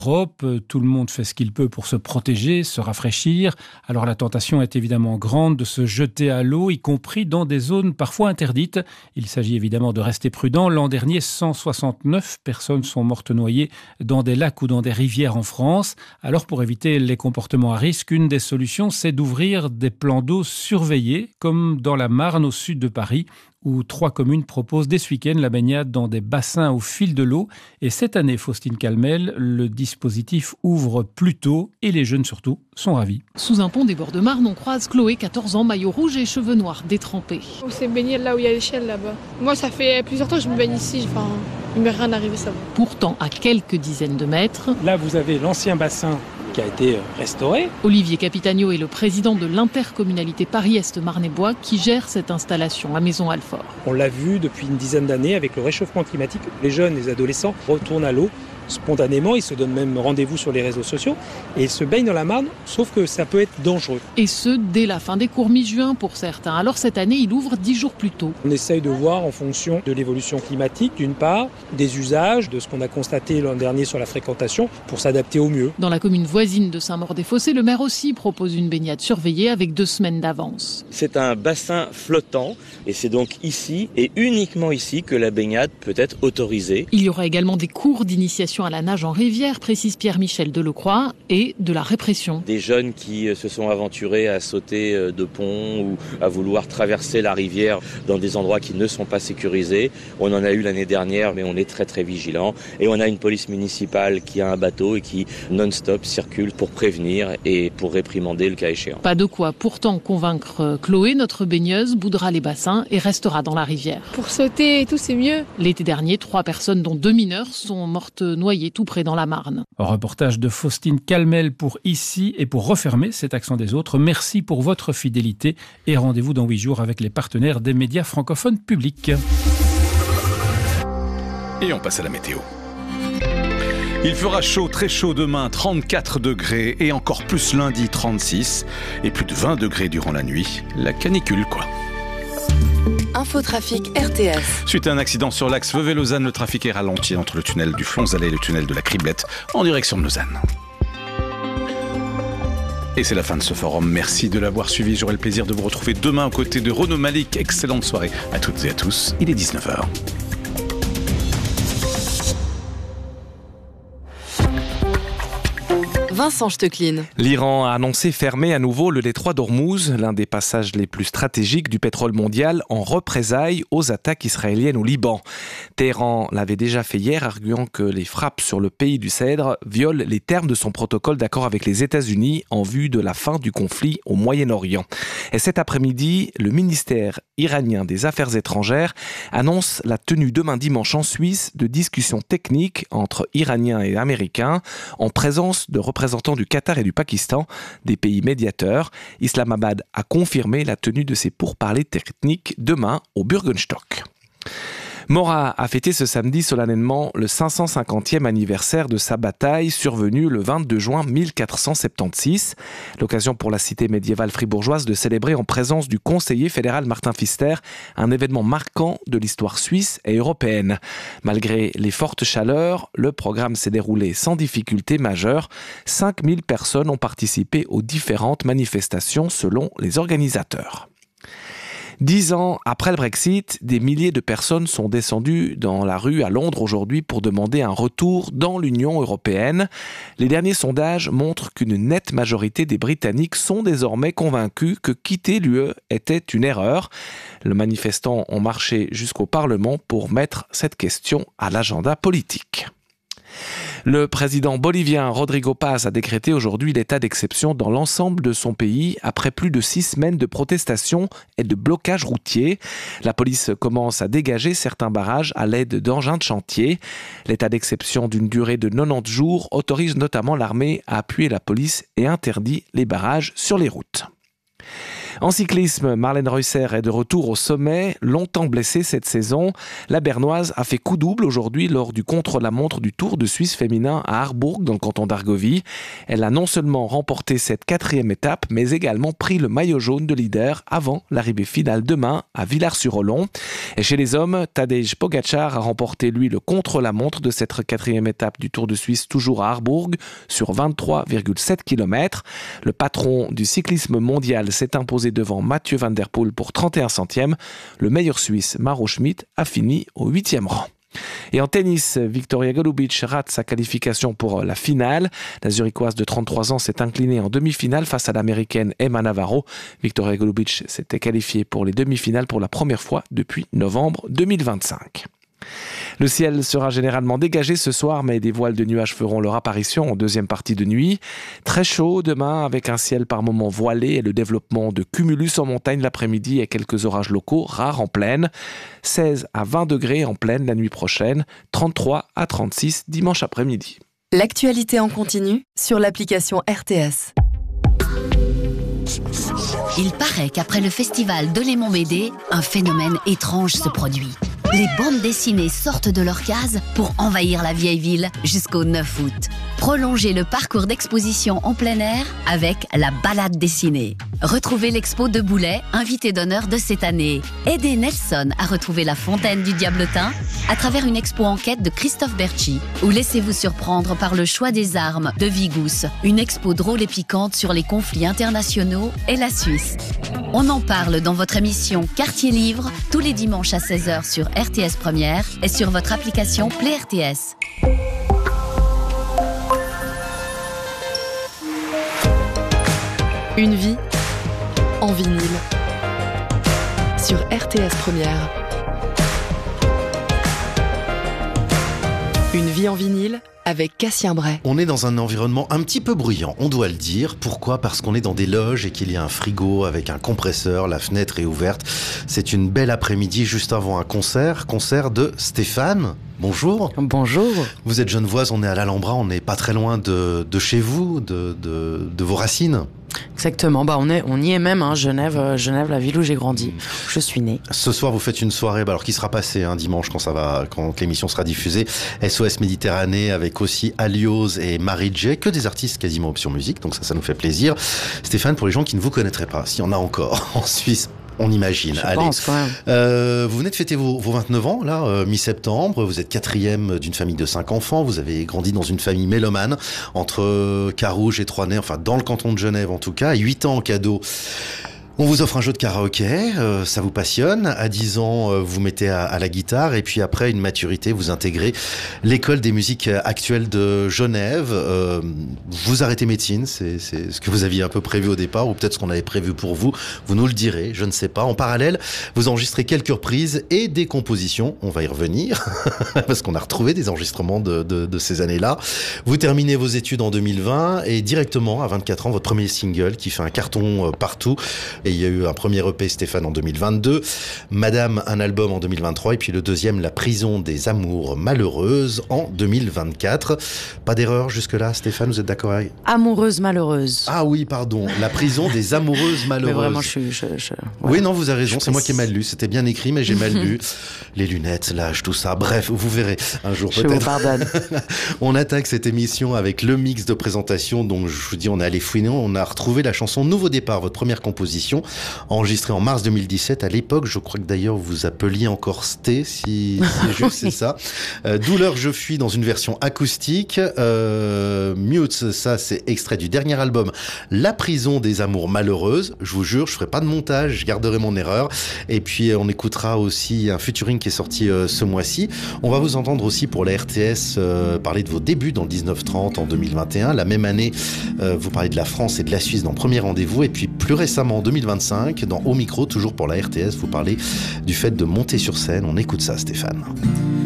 Europe, tout le monde fait ce qu'il peut pour se protéger, se rafraîchir. Alors la tentation est évidemment grande de se jeter à l'eau, y compris dans des zones parfois interdites. Il s'agit évidemment de rester prudent. L'an dernier, 169 personnes sont mortes noyées dans des lacs ou dans des rivières en France. Alors pour éviter les comportements à risque, une des solutions, c'est d'ouvrir des plans d'eau surveillés, comme dans la Marne au sud de Paris, où 3 communes proposent dès ce week-end la baignade dans des bassins au fil de l'eau. Et cette année, Faustine Calmel, le dispositif ouvre plus tôt et les jeunes surtout sont ravis. Sous un pont des bords de Marne, on croise Chloé, 14 ans, maillot rouge et cheveux noirs détrempés. On s'est baigné là où il y a l'échelle là-bas. Moi, ça fait plusieurs temps que je me baigne ici. Il m'est rien arrivé, ça va. Pourtant, à quelques dizaines de mètres... Là, vous avez l'ancien bassin qui a été restauré. Olivier Capitagno est le président de l'intercommunalité Paris-Est-Marne-et-Bois qui gère cette installation à Maison-Alfort. On l'a vu depuis une dizaine d'années avec le réchauffement climatique. Les jeunes, les adolescents retournent à l'eau spontanément, ils se donnent même rendez-vous sur les réseaux sociaux et ils se baignent dans la Marne, sauf que ça peut être dangereux. Et ce, dès la fin des cours mi-juin pour certains. Alors cette année, il ouvre 10 jours plus tôt. On essaye de voir en fonction de l'évolution climatique, d'une part, des usages, de ce qu'on a constaté l'an dernier sur la fréquentation, pour s'adapter au mieux. Dans la commune voisine de Saint-Maur-des-Fossés, le maire aussi propose une baignade surveillée avec 2 semaines d'avance. C'est un bassin flottant et c'est donc ici et uniquement ici que la baignade peut être autorisée. Il y aura également des cours d'initiation à la nage en rivière, précise Pierre-Michel Delecroix, et de la répression. Des jeunes qui se sont aventurés à sauter de ponts ou à vouloir traverser la rivière dans des endroits qui ne sont pas sécurisés. On en a eu l'année dernière, mais on est très très vigilant. Et on a une police municipale qui a un bateau et qui non-stop circule pour prévenir et pour réprimander le cas échéant. Pas de quoi pourtant convaincre Chloé, notre baigneuse, boudera les bassins et restera dans la rivière. Pour sauter et tout, c'est mieux. L'été dernier, 3 personnes, dont 2 mineurs, sont mortes noyées tout près dans la Marne. Reportage de Faustine Calmel pour Ici et pour refermer cet accent des autres. Merci pour votre fidélité et rendez-vous dans 8 jours avec les partenaires des médias francophones publics. Et on passe à la météo. Il fera chaud, très chaud demain, 34 degrés et encore plus lundi, 36 et plus de 20 degrés durant la nuit. La canicule, quoi. Infotrafic RTS. Suite à un accident sur l'axe Vevey-Lausanne, le trafic est ralenti entre le tunnel du Flonzalet et le tunnel de la Criblette en direction de Lausanne. Et c'est la fin de ce forum. Merci de l'avoir suivi. J'aurai le plaisir de vous retrouver demain aux côtés de Renaud Malik. Excellente soirée à toutes et à tous. Il est 19h. Vincent Stecklin. L'Iran a annoncé fermer à nouveau le détroit d'Ormuz, l'un des passages les plus stratégiques du pétrole mondial, en représailles aux attaques israéliennes au Liban. Téhéran l'avait déjà fait hier, arguant que les frappes sur le pays du Cèdre violent les termes de son protocole d'accord avec les États-Unis en vue de la fin du conflit au Moyen-Orient. Et cet après-midi, le ministère iranien des Affaires étrangères annonce la tenue demain dimanche en Suisse de discussions techniques entre Iraniens et Américains en présence de représentants du Qatar et du Pakistan, des pays médiateurs. Islamabad a confirmé la tenue de ces pourparlers techniques demain au Bürgenstock. Morat a fêté ce samedi solennellement le 550e anniversaire de sa bataille survenue le 22 juin 1476. L'occasion pour la cité médiévale fribourgeoise de célébrer en présence du conseiller fédéral Martin Pfister un événement marquant de l'histoire suisse et européenne. Malgré les fortes chaleurs, le programme s'est déroulé sans difficulté majeure. 5000 personnes ont participé aux différentes manifestations selon les organisateurs. 10 ans après le Brexit, des milliers de personnes sont descendues dans la rue à Londres aujourd'hui pour demander un retour dans l'Union européenne. Les derniers sondages montrent qu'une nette majorité des Britanniques sont désormais convaincus que quitter l'UE était une erreur. Les manifestants ont marché jusqu'au Parlement pour mettre cette question à l'agenda politique. Le président bolivien Rodrigo Paz a décrété aujourd'hui l'état d'exception dans l'ensemble de son pays après plus de 6 semaines de protestations et de blocages routiers. La police commence à dégager certains barrages à l'aide d'engins de chantier. L'état d'exception d'une durée de 90 jours autorise notamment l'armée à appuyer la police et interdit les barrages sur les routes. En cyclisme, Marlène Reusser est de retour au sommet. Longtemps blessée cette saison, la Bernoise a fait coup double aujourd'hui lors du contre-la-montre du Tour de Suisse féminin à Harburg, dans le canton d'Argovie. Elle a non seulement remporté cette 4e étape, mais également pris le maillot jaune de leader avant l'arrivée finale demain à Villars-sur-Olon. Et chez les hommes, Tadej Pogačar a remporté lui le contre-la-montre de cette 4e étape du Tour de Suisse, toujours à Harburg, sur 23,7 km. Le patron du cyclisme mondial s'est imposé devant Mathieu Van Der Poel pour 31 centièmes. Le meilleur Suisse, Maro Schmid, a fini au 8e rang. Et en tennis, Victoria Golubic rate sa qualification pour la finale. La Zurichoise de 33 ans s'est inclinée en demi-finale face à l'américaine Emma Navarro. Victoria Golubic s'était qualifiée pour les demi-finales pour la première fois depuis novembre 2025. Le ciel sera généralement dégagé ce soir, mais des voiles de nuages feront leur apparition en deuxième partie de nuit. Très chaud demain, avec un ciel par moments voilé et le développement de cumulus en montagne l'après-midi et quelques orages locaux rares en plaine. 16 à 20 degrés en plaine la nuit prochaine, 33 à 36 dimanche après-midi. L'actualité en continu sur l'application RTS. Il paraît qu'après le festival de Lémont-Médé, un phénomène étrange se produit. Les bandes dessinées sortent de leurs cases pour envahir la vieille ville jusqu'au 9 août. Prolongez le parcours d'exposition en plein air avec la balade dessinée. Retrouvez l'expo de Boulay, invité d'honneur de cette année. Aidez Nelson à retrouver la fontaine du Diablotin à travers une expo enquête de Christophe Berchi. Ou laissez-vous surprendre par le choix des armes de Vigous, une expo drôle et piquante sur les conflits internationaux et la Suisse. On en parle dans votre émission Quartier Livre tous les dimanches à 16h sur RTS Première et sur votre application Play RTS. Une vie en vinyle sur RTS Première. Une vie en vinyle avec Cassien Bray. On est dans un environnement un petit peu bruyant, on doit le dire. Pourquoi ? Parce qu'on est dans des loges et qu'il y a un frigo avec un compresseur, la fenêtre est ouverte. C'est une belle après-midi juste avant un concert de Stéphane. Bonjour. Bonjour. Vous êtes genevoise, on est à l'Alhambra, on n'est pas très loin de chez vous, de vos racines. Exactement, on y est même, Genève, la ville où j'ai grandi, où je suis né. Ce soir, vous faites une soirée, alors qui sera passée dimanche quand l'émission sera diffusée. SOS Méditerranée avec aussi Alios et Marie J, que des artistes quasiment option musique, donc ça nous fait plaisir. Stéphane, pour les gens qui ne vous connaîtraient pas, s'il y en a encore en Suisse, on imagine. Je pense quand même. Vous venez de fêter vos 29 ans, là, mi-septembre. Vous êtes 4e d'une famille de 5 enfants. Vous avez grandi dans une famille mélomane entre Carouge et Troisnay, enfin dans le canton de Genève en tout cas. 8 ans en cadeau. On vous offre un jeu de karaoké, ça vous passionne. À 10 ans, vous mettez à la guitare et puis après une maturité, vous intégrez l'école des musiques actuelles de Genève. Vous arrêtez médecine, c'est ce que vous aviez un peu prévu au départ ou peut-être ce qu'on avait prévu pour vous. Vous nous le direz, je ne sais pas. En parallèle, vous enregistrez quelques reprises et des compositions. On va y revenir parce qu'on a retrouvé des enregistrements de ces années-là. Vous terminez vos études en 2020 et directement à 24 ans, votre premier single qui fait un carton partout. Et il y a eu un premier EP Stéphane en 2022, Madame, un album en 2023 et puis le deuxième La prison des amours malheureuses en 2024. Pas d'erreur jusque-là, Stéphane, vous êtes d'accord avec... Amoureuse malheureuse. Ah oui, pardon, La prison des amoureuses malheureuses. Mais vraiment, Oui, non, vous avez raison, c'est moi qui ai mal lu. C'était bien écrit, mais j'ai mal lu. Les lunettes, l'âge, tout ça. Bref, vous verrez un jour peut-être. Je vous pardonne. On attaque cette émission avec le mix de présentation. Donc, je vous dis, on est allé fouiner. On a retrouvé la chanson Nouveau départ, votre première composition, enregistrée en mars 2017. À l'époque, je crois que d'ailleurs vous appeliez encore Sté, si c'est juste, c'est ça. Douleur, je fuis dans une version acoustique. Mute, ça c'est extrait du dernier album La prison des amours malheureuses. Je vous jure, je ferai pas de montage, je garderai mon erreur. Et puis on écoutera aussi un featuring qui est sorti ce mois-ci. On va vous entendre aussi pour la RTS parler de vos débuts dans le 1930 en 2021. La même année, vous parlez de la France et de la Suisse dans Premier Rendez-vous. Et puis plus récemment en 2025, dans Au Micro, toujours pour la RTS, vous parlez du fait de monter sur scène. On écoute ça, Stéphane.